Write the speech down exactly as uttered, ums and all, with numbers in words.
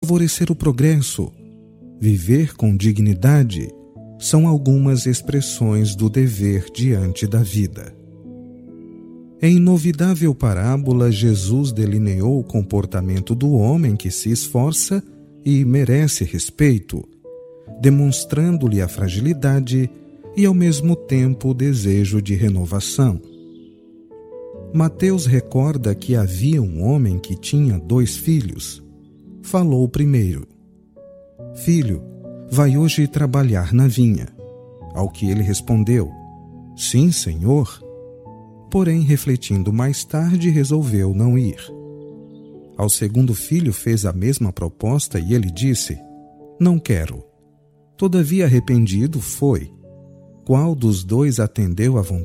favorecer o progresso, viver com dignidade, são algumas expressões do dever diante da vida. Em inovidável parábola, Jesus delineou o comportamento do homem que se esforça e merece respeito, demonstrando-lhe a fragilidade e, ao mesmo tempo, o desejo de renovação. Mateus recorda que havia um homem que tinha dois filhos. Falou primeiro: Filho, vai hoje trabalhar na vinha. Ao que ele respondeu: Sim, Senhor. Porém, refletindo mais tarde, resolveu não ir. Ao segundo filho fez a mesma proposta e ele disse: Não quero. Todavia, arrependido, foi. Qual dos dois atendeu à vontade